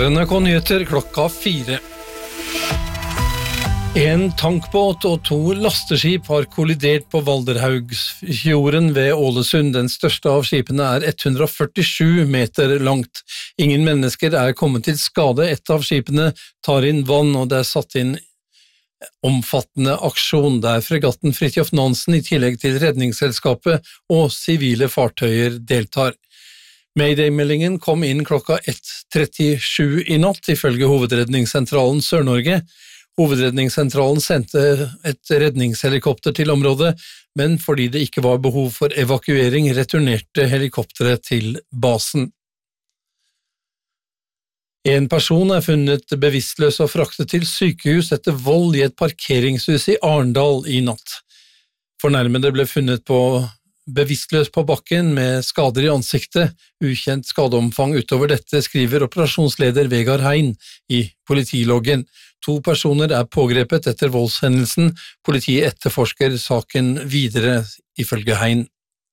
NRK-nyheter klokka 4. En tankbåt og 2 lasteskip har kollidert på Valderhaugsfjorden ved Ålesund. Den største av skipene er 147 meter langt. Ingen mennesker er kommet til skade. Et av skipene tar inn vann, og det er satt inn omfattende aksjon der fregatten Fridtjof Nansen i tillegg til redningsselskapet og sivile fartøyer deltar. Mayday-meldingen kom inn klokka 1:37 i natt, ifølge Hovedredningssentralen Sør-Norge. Hovedredningssentralen sendte et redningshelikopter til området, men fordi det ikke var behov for evakuering, returnerte helikopteret til basen. En person er funnet bevisstløs og fraktet til sykehus etter vold i et parkeringshus i Arendal i natt. Fornærmede ble funnet bevisstløs på bakken med skader i ansiktet. Ukjent skadeomfang utover dette, skriver operasjonsleder Vegard Hein i politiloggen. 2 personer er pågrepet etter voldshendelsen. Politiet etterforsker saken videre, ifølge Hein.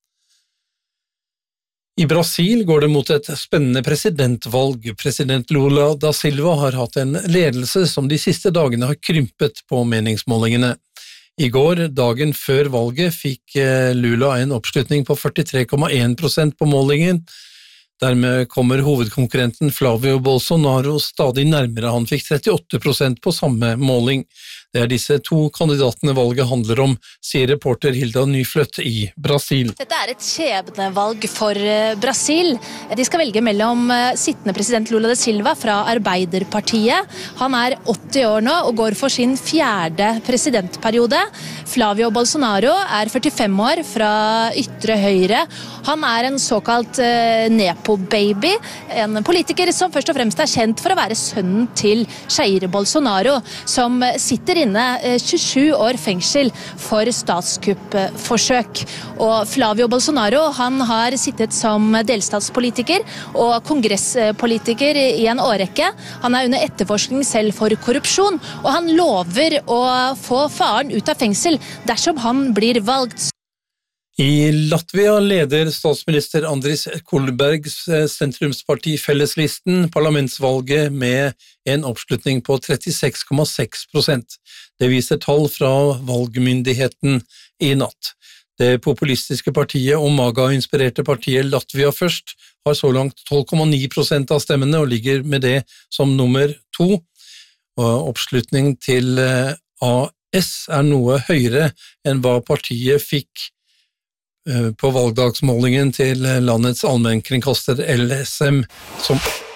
I Brasil går det mot et spennende presidentvalg. President Lula da Silva har hatt en ledelse som de siste dagene har krympet på meningsmålingene. I går, dagen før valget, fikk Lula en oppslutning på 43,1% på målingen. Dermed kommer hovedkonkurrenten Flavio Bolsonaro stadig nærmere. Han fikk 38% på samme måling. Det er disse 2 kandidatene valget handler om, sier reporter Hilda Nyfløtt i Brasil. Dette er et skjebnevalg for Brasil. De skal velge mellom sittende president Lula da Silva fra Arbeiderpartiet. Han er 80 år nå og går for sin 4. presidentperiode. Flavio Bolsonaro er 45 år fra ytre høyre. Han er en såkalt nepo-baby, en politiker som først og fremst er kjent for å være sønnen til Jair Bolsonaro, som sitter inne 27 år fengsel for statskuppforsøk. Og Flavio Bolsonaro, han har sittet som delstatspolitiker og kongresspolitiker i en årrekke. Han er under etterforskning selv for korrupsjon, og han lover å få faren ut av fengsel dersom han blir valgt. I Latvia leder statsminister Andris Kulbergs sentrumsparti Felleslisten parlamentsvalget med en oppslutning på 36,6%. Det viser tall fra valgmyndigheten i natt. Det populistiske partiet og MAGA-inspirerte partiet Latvia Først har så langt 12,9% av stemmene og ligger med det som nummer 2. Og oppslutning til AS er noe høyere enn hva partiet fikk på valgdagsmålingen til landets allmennkringkaster LSM, som